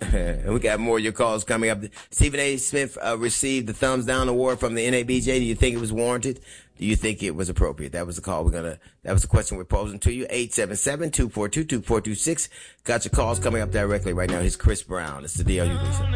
And we got more of your calls coming up. Stephen A. Smith received the thumbs down award from the NABJ. Do you think it was warranted? Do you think it was appropriate? That was the call. That was the question we're posing to you. 877-242-2426. Got your calls coming up directly right now. Here's Chris Brown. It's the DLU Show.